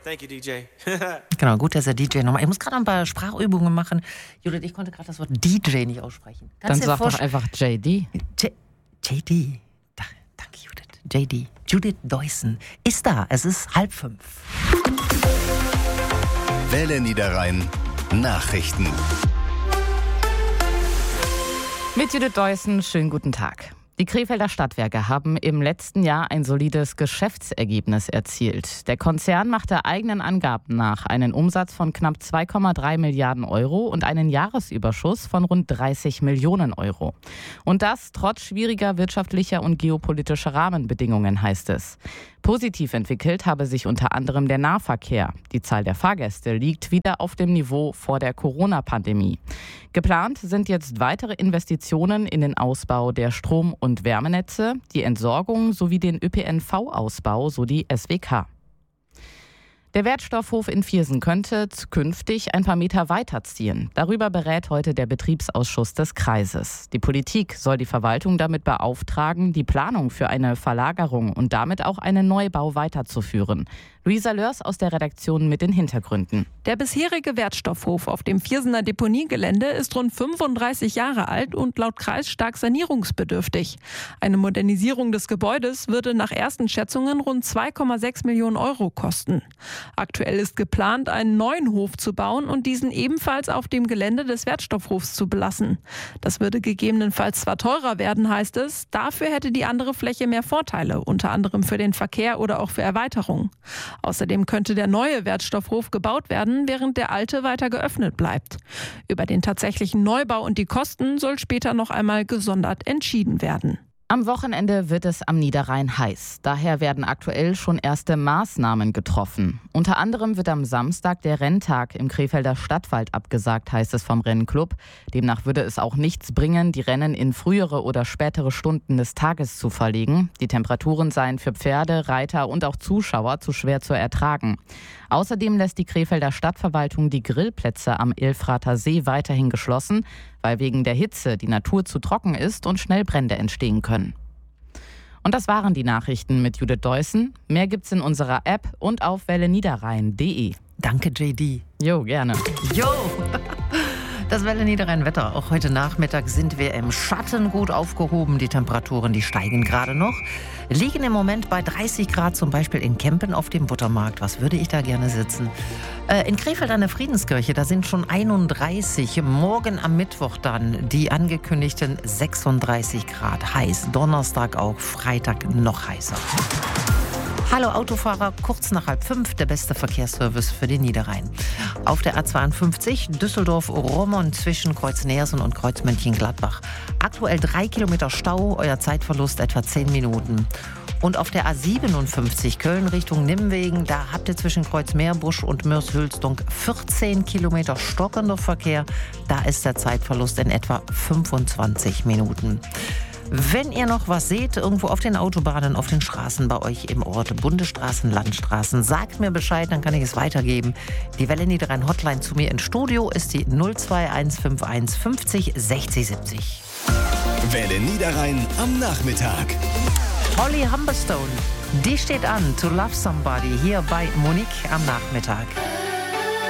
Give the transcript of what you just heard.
Thank you, DJ. Genau, gut, dass er DJ nochmal. Ich muss gerade ein paar Sprachübungen machen. Judith, ich konnte gerade das Wort DJ nicht aussprechen. Dann sag doch einfach JD. JD. Danke, Judith. JD. Judith Deussen ist da. Es ist 4:30. Welle Niederrhein Nachrichten. Mit Judith Deussen, schönen guten Tag. Die Krefelder Stadtwerke haben im letzten Jahr ein solides Geschäftsergebnis erzielt. Der Konzern machte eigenen Angaben nach einen Umsatz von knapp 2,3 Milliarden Euro und einen Jahresüberschuss von rund 30 Millionen Euro. Und das trotz schwieriger wirtschaftlicher und geopolitischer Rahmenbedingungen, heißt es. Positiv entwickelt habe sich unter anderem der Nahverkehr. Die Zahl der Fahrgäste liegt wieder auf dem Niveau vor der Corona-Pandemie. Geplant sind jetzt weitere Investitionen in den Ausbau der Strom- und Wärmenetze, die Entsorgung sowie den ÖPNV-Ausbau, so die SWK. Der Wertstoffhof in Viersen könnte künftig ein paar Meter weiterziehen. Darüber berät heute der Betriebsausschuss des Kreises. Die Politik soll die Verwaltung damit beauftragen, die Planung für eine Verlagerung und damit auch einen Neubau weiterzuführen. Luisa Lörs aus der Redaktion mit den Hintergründen. Der bisherige Wertstoffhof auf dem Viersener Deponiegelände ist rund 35 Jahre alt und laut Kreis stark sanierungsbedürftig. Eine Modernisierung des Gebäudes würde nach ersten Schätzungen rund 2,6 Millionen Euro kosten. Aktuell ist geplant, einen neuen Hof zu bauen und diesen ebenfalls auf dem Gelände des Wertstoffhofs zu belassen. Das würde gegebenenfalls zwar teurer werden, heißt es, dafür hätte die andere Fläche mehr Vorteile, unter anderem für den Verkehr oder auch für Erweiterung. Außerdem könnte der neue Wertstoffhof gebaut werden, während der alte weiter geöffnet bleibt. Über den tatsächlichen Neubau und die Kosten soll später noch einmal gesondert entschieden werden. Am Wochenende wird es am Niederrhein heiß. Daher werden aktuell schon erste Maßnahmen getroffen. Unter anderem wird am Samstag der Renntag im Krefelder Stadtwald abgesagt, heißt es vom Rennclub. Demnach würde es auch nichts bringen, die Rennen in frühere oder spätere Stunden des Tages zu verlegen. Die Temperaturen seien für Pferde, Reiter und auch Zuschauer zu schwer zu ertragen. Außerdem lässt die Krefelder Stadtverwaltung die Grillplätze am Ilfrather See weiterhin geschlossen, weil wegen der Hitze die Natur zu trocken ist und schnell Brände entstehen können. Und das waren die Nachrichten mit Judith Deussen. Mehr gibt's in unserer App und auf welleniederrhein.de. Danke, JD. Jo, gerne. Jo! Das Welle Niederrhein Wetter. Auch heute Nachmittag sind wir im Schatten gut aufgehoben. Die Temperaturen, die steigen gerade noch. Liegen im Moment bei 30 Grad, zum Beispiel in Kempen auf dem Buttermarkt. Was würde ich da gerne sitzen? In Krefeld an der Friedenskirche, da sind schon 31. Morgen am Mittwoch dann die angekündigten 36 Grad heiß. Donnerstag auch, Freitag noch heißer. Hallo Autofahrer, kurz nach 4:30, der beste Verkehrsservice für den Niederrhein. Auf der A52 Düsseldorf-Rommern zwischen Kreuz Neersen und Kreuz Mönchengladbach. Aktuell 3 Kilometer Stau, euer Zeitverlust etwa 10 Minuten. Und auf der A57 Köln Richtung Nimwegen, da habt ihr zwischen Kreuz Meerbusch und Mörs-Hülsdonk 14 Kilometer stockender Verkehr. Da ist der Zeitverlust in etwa 25 Minuten. Wenn ihr noch was seht, irgendwo auf den Autobahnen, auf den Straßen bei euch im Ort, Bundesstraßen, Landstraßen, sagt mir Bescheid, dann kann ich es weitergeben. Die Welle Niederrhein Hotline zu mir ins Studio ist die 02151 50 60 70. Welle Niederrhein am Nachmittag. Holly Humberstone, die steht an, To Love Somebody, hier bei Monique am Nachmittag.